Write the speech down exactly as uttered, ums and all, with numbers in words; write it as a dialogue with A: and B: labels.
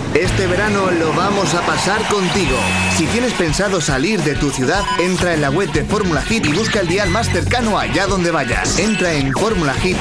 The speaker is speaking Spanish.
A: Este verano lo vamos a pasar contigo. Si tienes pensado salir de tu ciudad, entra en la web de Fórmula Hit y busca el dial más cercano allá donde vayas. Entra en fórmula hit